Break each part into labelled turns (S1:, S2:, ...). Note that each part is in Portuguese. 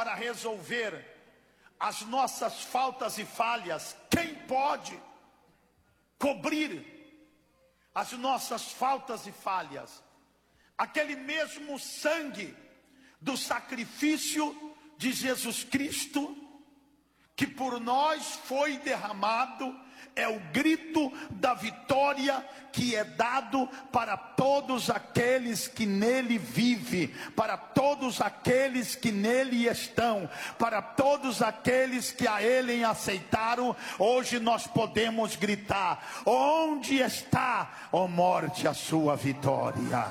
S1: para resolver as nossas faltas e falhas? Quem pode cobrir as nossas faltas e falhas? Aquele mesmo sangue do sacrifício de Jesus Cristo, que por nós foi derramado, é o grito da vitória que é dado para todos aqueles que nele vivem, para todos aqueles que nele estão, para todos aqueles que a ele aceitaram. Hoje nós podemos gritar: onde está, ó morte, a sua vitória?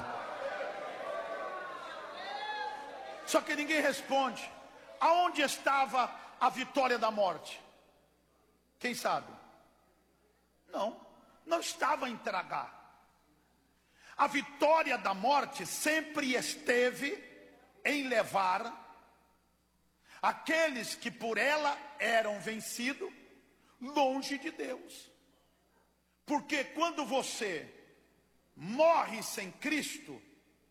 S1: Só que ninguém responde. Aonde estava a vitória da morte? Quem sabe? Não estava em tragar. A vitória da morte sempre esteve em levar aqueles que por ela eram vencidos longe de Deus. Porque quando você morre sem Cristo,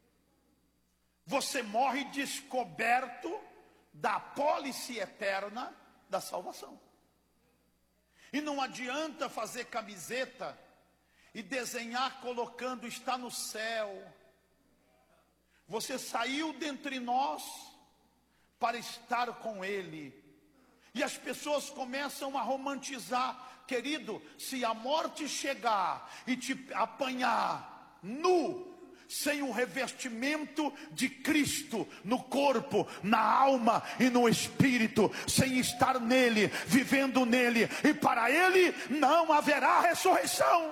S1: você morre descoberto da apólice eterna da salvação. E não adianta fazer camiseta e desenhar colocando está no céu. Você saiu dentre nós para estar com Ele. E as pessoas começam a romantizar. Querido, se a morte chegar e te apanhar nu, sem o revestimento de Cristo no corpo, na alma e no espírito, sem estar nele, vivendo nele, e para ele não haverá ressurreição.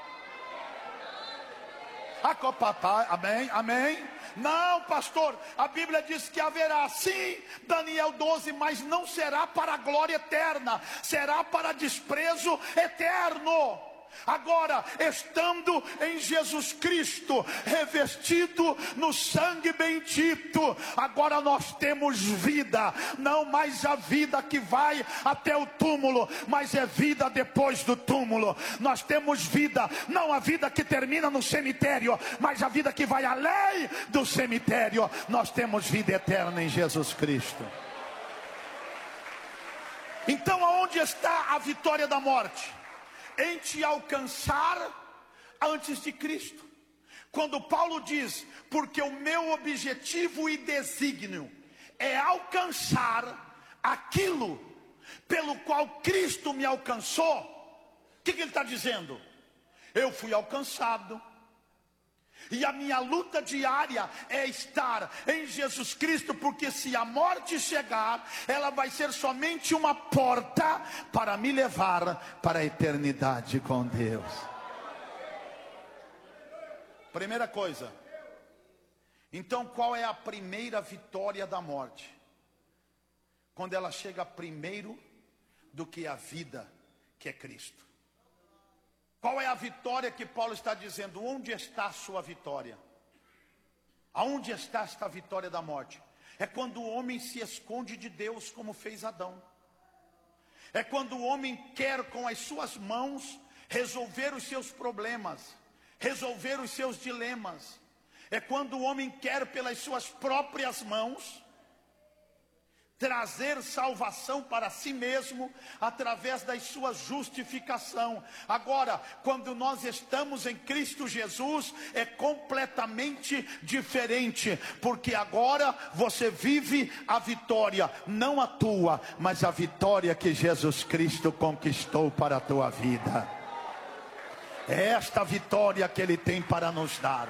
S1: Amém, amém. Não, pastor, a Bíblia diz que haverá, sim, Daniel 12, mas não será para a glória eterna, será para desprezo eterno. Agora, estando em Jesus Cristo, revestido no sangue bendito, agora nós temos vida. Não mais a vida que vai até o túmulo, mas é vida depois do túmulo. Nós temos vida, não a vida que termina no cemitério, mas a vida que vai além do cemitério. Nós temos vida eterna em Jesus Cristo. Então, aonde está a vitória da morte? Em te alcançar antes de Cristo. Quando Paulo diz: porque o meu objetivo e desígnio é alcançar aquilo pelo qual Cristo me alcançou. O que ele está dizendo? Eu fui alcançado, e a minha luta diária é estar em Jesus Cristo, porque se a morte chegar, ela vai ser somente uma porta para me levar para a eternidade com Deus. Primeira coisa. Então, qual é a primeira vitória da morte? Quando ela chega primeiro do que a vida, que é Cristo. Qual é a vitória que Paulo está dizendo? Onde está a sua vitória? Aonde está esta vitória da morte? É quando o homem se esconde de Deus, como fez Adão. É quando o homem quer com as suas mãos resolver os seus problemas, resolver os seus dilemas. É quando o homem quer pelas suas próprias mãos trazer salvação para si mesmo através da sua justificação. Agora, quando nós estamos em Cristo Jesus, é completamente diferente, porque agora você vive a vitória, não a tua, mas a vitória que Jesus Cristo conquistou para a tua vida. É esta vitória que Ele tem para nos dar.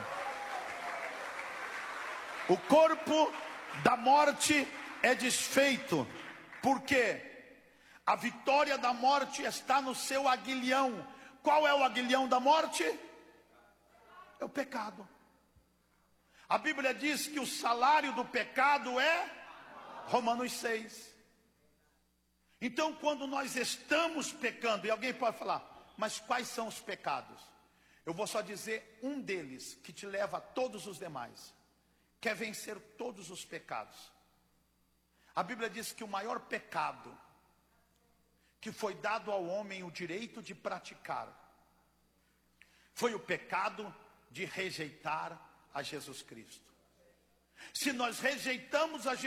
S1: O corpo da morte é desfeito, porque a vitória da morte está no seu aguilhão. Qual é o aguilhão da morte? É o pecado. A Bíblia diz que o salário do pecado é Romanos 6. Então, quando nós estamos pecando, e alguém pode falar: mas quais são os pecados? Eu vou só dizer um deles que te leva a todos os demais. Quer vencer todos os pecados. A Bíblia diz que o maior pecado que foi dado ao homem o direito de praticar foi o pecado de rejeitar a Jesus Cristo. Se nós rejeitamos a Jesus